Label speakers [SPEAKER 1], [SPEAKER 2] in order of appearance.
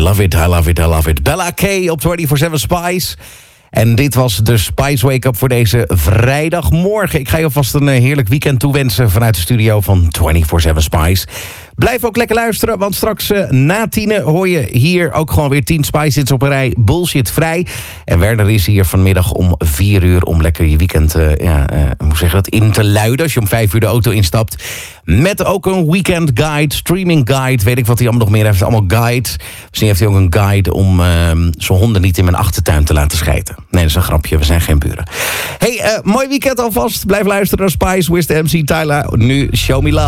[SPEAKER 1] love it, I love it, I love it. Bella K op 24/7 Spice. En dit was de Spice Wake Up voor deze vrijdagmorgen. Ik ga je alvast een heerlijk weekend toewensen vanuit de studio van 24/7 Spice. Blijf ook lekker luisteren, want straks na 10 hoor je hier ook gewoon weer 10 Spice Hits op een rij. Bullshit vrij. En Werner is hier vanmiddag om 4 uur om lekker je weekend hoe zeg je dat, in te luiden. Als je om 5 uur de auto instapt. Met ook een weekend guide, streaming guide. Weet ik wat hij allemaal nog meer heeft. Allemaal guides. Misschien heeft hij ook een guide om zijn honden niet in mijn achtertuin te laten schijten. Nee, dat is een grapje. We zijn geen buren. Hey, mooi weekend alvast. Blijf luisteren naar Spice, Wiz MC, Tyler. Nu Show Me Love.